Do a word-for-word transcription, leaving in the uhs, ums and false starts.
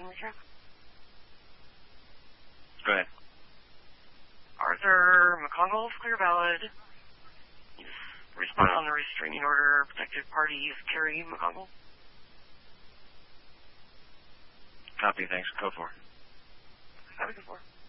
the truck. Go ahead. Arthur McConville's clear valid. He's responded on the restraining order. Protected parties, Carrie McConville. Copy, thanks. Code four. Copy, code four.